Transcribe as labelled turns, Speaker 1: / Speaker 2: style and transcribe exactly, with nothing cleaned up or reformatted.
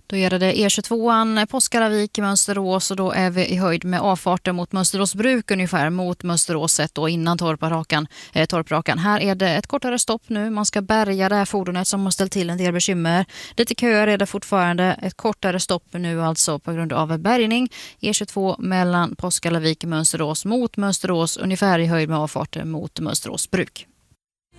Speaker 1: Då är det E tjugotvåan Påskallavik i Mönsterås och då är vi i höjd med avfarten mot Mönsteråsbruk ungefär mot Mönsteråset då innan Torprakan. Eh, Torprakan. Här är det ett kortare stopp nu. Man ska bärga det här fordonet som har ställt till en del bekymmer. Lite köer är det fortfarande. Ett kortare stopp nu alltså på grund av bärgning. E tjugotvå mellan Påskallavik och Mönsterås mot Mönsterås ungefär i höjd med avfarten mot Mönsteråsbruk.